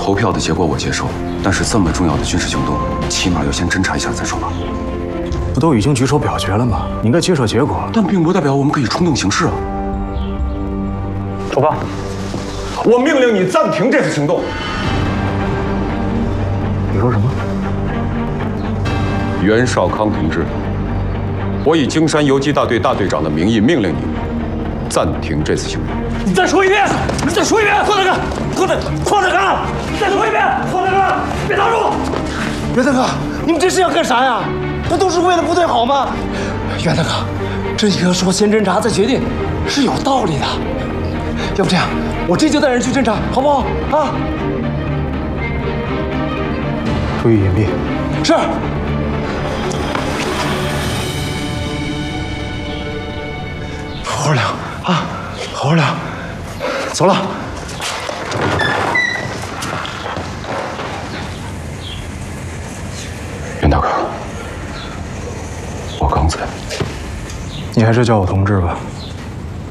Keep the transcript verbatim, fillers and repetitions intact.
投票的结果我接受，但是这么重要的军事行动，起码要先侦查一下再说吧。 不都已经举手表决了吗？你应该接受结果。 但并不代表我们可以冲动行事啊。 出发！ 我命令你暂停这次行动。 你说什么？ 袁绍康同志，我以京山游击大队大队长的名义命令你暂停这次行动。 你再说一遍！你再说一遍！霍大哥，霍大霍大哥，你再说一遍！霍大哥，别打住！ 袁大哥，你们这是要干啥呀？不都是为了部队好吗？袁大哥，这个说先侦查再决定，是有道理的。要不这样，我这就带人去侦查，好不好？啊！ 注意隐蔽。 是。好好聊啊，好好聊。走了。 袁大哥，我刚才， 你还是叫我同志吧。